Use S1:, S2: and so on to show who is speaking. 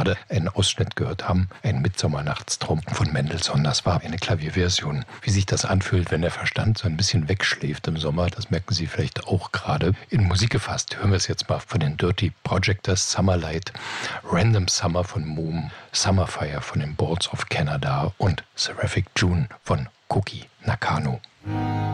S1: gerade einen Ausschnitt gehört haben, ein Mitsommernachtstraum von Mendelssohn. Das war eine Klavierversion. Wie sich das anfühlt, wenn der Verstand so ein bisschen wegschläft im Sommer, das merken Sie vielleicht auch gerade. In Musik gefasst hören wir es jetzt mal von den Dirty Projectors, Summerlight, Random Summer von Moom, Summerfire von den Boards of Canada und Seraphic June von Koki Nakano.